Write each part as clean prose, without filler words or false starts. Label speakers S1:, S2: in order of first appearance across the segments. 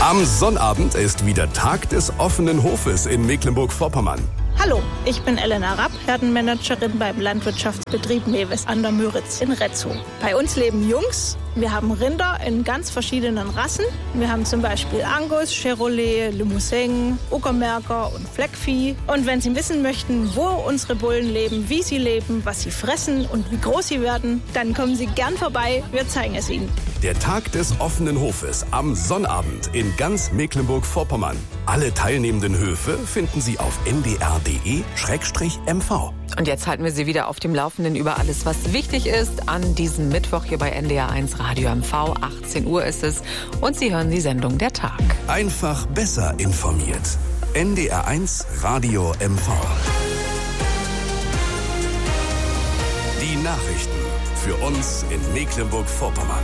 S1: Am Sonnabend ist wieder Tag des offenen Hofes in Mecklenburg-Vorpommern.
S2: Hallo, ich bin Elena Rapp, Herdenmanagerin beim Landwirtschaftsbetrieb Mewes an der Müritz in Retzow. Bei uns leben Jungs. Wir haben Rinder in ganz verschiedenen Rassen. Wir haben zum Beispiel Angus, Chevrolet, Limousin, Uckermärker und Fleckvieh. Und wenn Sie wissen möchten, wo unsere Bullen leben, wie sie leben, was sie fressen und wie groß sie werden, dann kommen Sie gern vorbei. Wir zeigen es Ihnen.
S1: Der Tag des offenen Hofes am Sonnabend in ganz Mecklenburg-Vorpommern. Alle teilnehmenden Höfe finden Sie auf ndr.de/mv.
S3: Und jetzt halten wir Sie wieder auf dem Laufenden über alles, was wichtig ist an diesem Mittwoch hier bei NDR1 Radio MV. 18 Uhr ist es und Sie hören die Sendung Der Tag.
S1: Einfach besser informiert. NDR1 Radio MV. Die Nachrichten für uns in Mecklenburg-Vorpommern.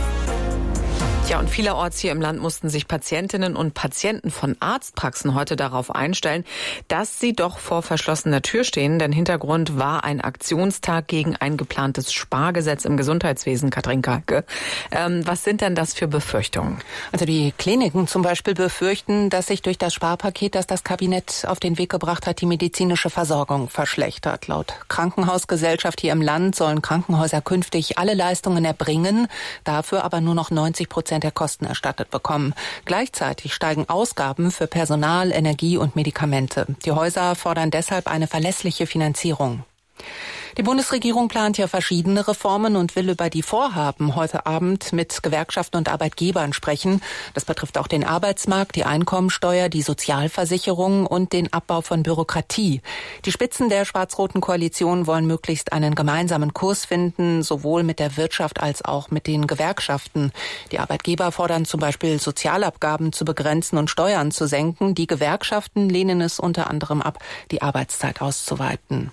S3: Ja, und vielerorts hier im Land mussten sich Patientinnen und Patienten von Arztpraxen heute darauf einstellen, dass sie doch vor verschlossener Tür stehen. Denn Hintergrund war ein Aktionstag gegen ein geplantes Spargesetz im Gesundheitswesen, Katrin Kalke. Was sind denn das für Befürchtungen?
S4: Also die Kliniken zum Beispiel befürchten, dass sich durch das Sparpaket, das das Kabinett auf den Weg gebracht hat, die medizinische Versorgung verschlechtert. Laut Krankenhausgesellschaft hier im Land sollen Krankenhäuser künftig alle Leistungen erbringen, dafür aber nur noch 90% der Kosten erstattet bekommen. Gleichzeitig steigen Ausgaben für Personal, Energie und Medikamente. Die Häuser fordern deshalb eine verlässliche Finanzierung. Die Bundesregierung plant ja verschiedene Reformen und will über die Vorhaben heute Abend mit Gewerkschaften und Arbeitgebern sprechen. Das betrifft auch den Arbeitsmarkt, die Einkommensteuer, die Sozialversicherung und den Abbau von Bürokratie. Die Spitzen der schwarz-roten Koalition wollen möglichst einen gemeinsamen Kurs finden, sowohl mit der Wirtschaft als auch mit den Gewerkschaften. Die Arbeitgeber fordern zum Beispiel, Sozialabgaben zu begrenzen und Steuern zu senken. Die Gewerkschaften lehnen es unter anderem ab, die Arbeitszeit auszuweiten.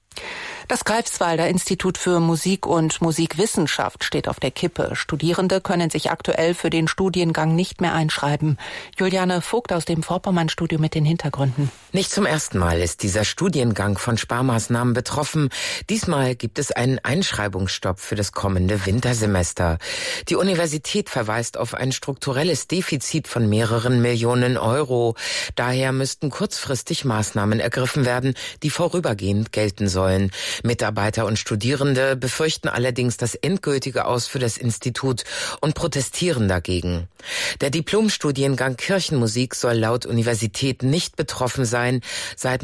S4: Das Greifswalder Institut für Musik und Musikwissenschaft steht auf der Kippe. Studierende können sich aktuell für den Studiengang nicht mehr einschreiben. Juliane Vogt aus dem Vorpommern-Studio mit den Hintergründen.
S5: Nicht zum ersten Mal ist dieser Studiengang von Sparmaßnahmen betroffen. Diesmal gibt es einen Einschreibungsstopp für das kommende Wintersemester. Die Universität verweist auf ein strukturelles Defizit von mehreren Millionen Euro. Daher müssten kurzfristig Maßnahmen ergriffen werden, die vorübergehend gelten sollen. Mitarbeiter und Studierende befürchten allerdings das endgültige Aus für das Institut und protestieren dagegen. Der Diplomstudiengang Kirchenmusik soll laut Universität nicht betroffen sein. Seit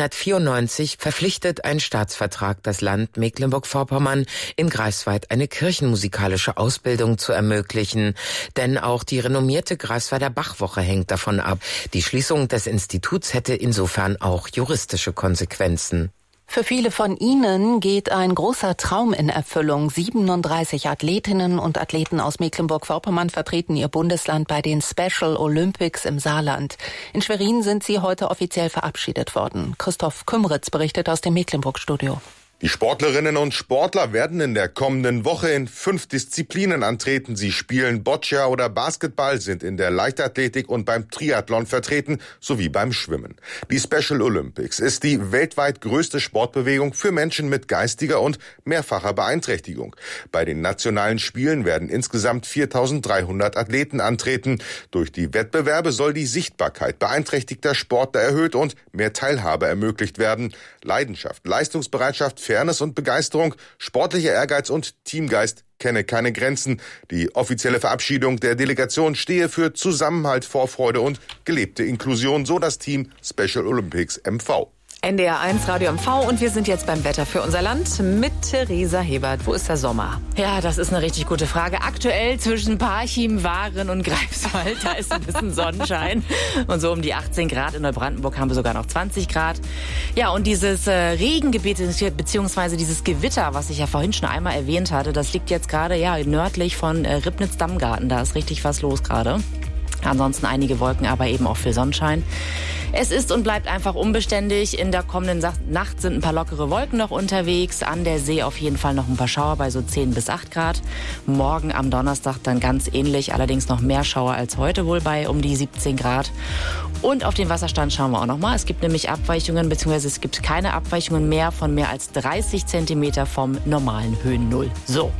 S5: 1994 verpflichtet ein Staatsvertrag das Land Mecklenburg-Vorpommern, in Greifswald eine kirchenmusikalische Ausbildung zu ermöglichen. Denn auch die renommierte Greifswalder Bachwoche hängt davon ab. Die Schließung des Instituts hätte insofern auch juristische Konsequenzen.
S4: Für viele von Ihnen geht ein großer Traum in Erfüllung. 37 Athletinnen und Athleten aus Mecklenburg-Vorpommern vertreten ihr Bundesland bei den Special Olympics im Saarland. In Schwerin sind sie heute offiziell verabschiedet worden. Christoph Kümritz berichtet aus dem Mecklenburg-Studio.
S6: Die Sportlerinnen und Sportler werden in der kommenden Woche in 5 Disziplinen antreten. Sie spielen Boccia oder Basketball, sind in der Leichtathletik und beim Triathlon vertreten, sowie beim Schwimmen. Die Special Olympics ist die weltweit größte Sportbewegung für Menschen mit geistiger und mehrfacher Beeinträchtigung. Bei den nationalen Spielen werden insgesamt 4.300 Athleten antreten. Durch die Wettbewerbe soll die Sichtbarkeit beeinträchtigter Sportler erhöht und mehr Teilhabe ermöglicht werden. Leidenschaft, Leistungsbereitschaft, Fairness und Begeisterung, sportlicher Ehrgeiz und Teamgeist kenne keine Grenzen. Die offizielle Verabschiedung der Delegation stehe für Zusammenhalt, Vorfreude und gelebte Inklusion, so das Team Special Olympics MV.
S3: NDR1 Radio MV und wir sind jetzt beim Wetter für unser Land mit Theresa Hebert. Wo ist der Sommer?
S7: Ja, das ist eine richtig gute Frage. Aktuell zwischen Parchim, Waren und Greifswald, da ist ein bisschen Sonnenschein. Und so um die 18 Grad. In Neubrandenburg haben wir sogar noch 20 Grad. Ja, und dieses Regengebiet beziehungsweise dieses Gewitter, was ich ja vorhin schon einmal erwähnt hatte, das liegt jetzt gerade nördlich von Ribnitz-Dammgarten. Da ist richtig was los gerade. Ansonsten einige Wolken, aber eben auch viel Sonnenschein. Es ist und bleibt einfach unbeständig. In der kommenden Nacht sind ein paar lockere Wolken noch unterwegs. An der See auf jeden Fall noch ein paar Schauer bei so 10 bis 8 Grad. Morgen am Donnerstag dann ganz ähnlich, allerdings noch mehr Schauer als heute, wohl bei um die 17 Grad. Und auf den Wasserstand schauen wir auch noch mal. Es gibt nämlich Abweichungen, beziehungsweise es gibt keine Abweichungen mehr von mehr als 30 Zentimeter vom normalen Höhennull. So.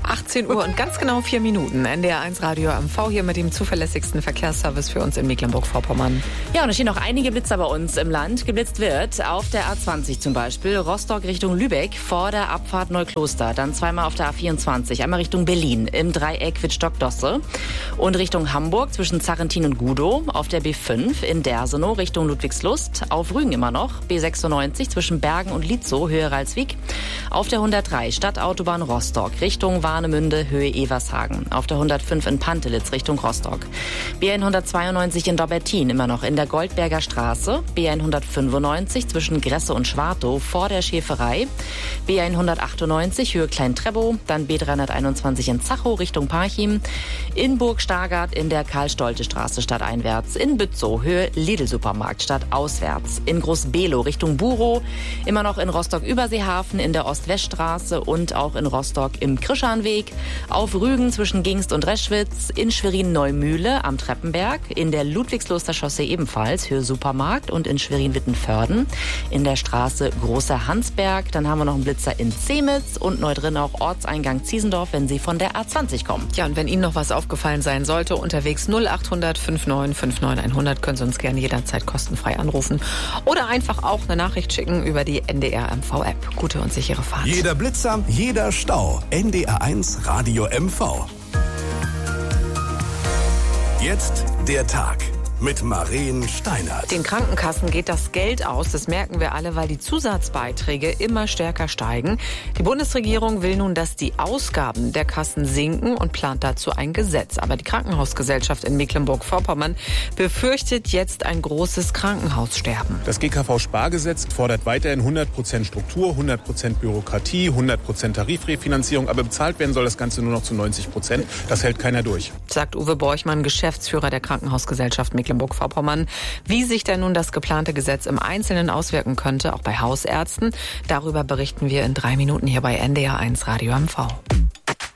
S3: 18 Uhr und ganz genau 4 Minuten. NDR1 Radio MV hier mit dem zuverlässigsten Verkehrsservice für uns in Mecklenburg-Vorpommern.
S7: Ja, und es stehen noch einige Blitzer bei uns im Land. Geblitzt wird auf der A20 zum Beispiel, Rostock Richtung Lübeck vor der Abfahrt Neukloster. Dann zweimal auf der A24, einmal Richtung Berlin im Dreieck Wittstock-Dosse. Und Richtung Hamburg zwischen Zarrentin und Gudow. Auf der B5 in Dersenow Richtung Ludwigslust. Auf Rügen immer noch. B96 zwischen Bergen und Lietzow, Höhe Ralswiek. Auf der 103 Stadtautobahn Rostock Richtung Warnemünde, Höhe Evershagen. Auf der 105 in Pantelitz Richtung Rostock. B192 in Dobbertin immer noch in der Goldberger Straße. B195 zwischen Gresse und Schwartow vor der Schäferei. B198 Höhe Klein-Trebow. Dann B321 in Zachow Richtung Parchim. In Burg-Stargard in der Karl-Stolte-Straße stadteinwärts. In Bützow Höhe Lidl-Supermarkt stadtauswärts. In Groß-Below Richtung Burow. Immer noch in Rostock-Überseehafen in der Ost-West-Straße und auch in Rostock im Krischanweg. Auf Rügen zwischen Gingst und Reschwitz. In Schwerin-Neumühle am Treppenberg. In der Ludwigsloster Chaussee ebenfalls Höhe Supermarkt und in Schwerin-Wittenförden. In der Straße Großer Hansberg. Dann haben wir noch einen Blitzer in Zemitz und neu drin auch Ortseingang Ziesendorf, wenn Sie von der A20 kommen.
S3: Ja, und wenn Ihnen noch was aufgefallen sein sollte, unterwegs 0800 59 59 100 können Sie uns gerne jederzeit kostenfrei anrufen oder einfach auch eine Nachricht schicken über die NDR MV App. Gute und sichere Fahrt.
S1: Jeder Blitzer, jeder Stau. NDR1 Radio MV. Jetzt der Tag mit Maren Steinert.
S3: Den Krankenkassen geht das Geld aus, das merken wir alle, weil die Zusatzbeiträge immer stärker steigen. Die Bundesregierung will nun, dass die Ausgaben der Kassen sinken und plant dazu ein Gesetz. Aber die Krankenhausgesellschaft in Mecklenburg-Vorpommern befürchtet jetzt ein großes Krankenhaussterben.
S8: Das GKV-Spargesetz fordert weiterhin 100% Struktur, 100% Bürokratie, 100% Tarifrefinanzierung, aber bezahlt werden soll das Ganze nur noch zu 90%. Das hält keiner durch.
S3: Sagt Uwe Borchmann, Geschäftsführer der Krankenhausgesellschaft Mecklenburg-Vorpommern. Wie sich denn nun das geplante Gesetz im Einzelnen auswirken könnte, auch bei Hausärzten, darüber berichten wir in 3 Minuten hier bei NDR1 Radio MV.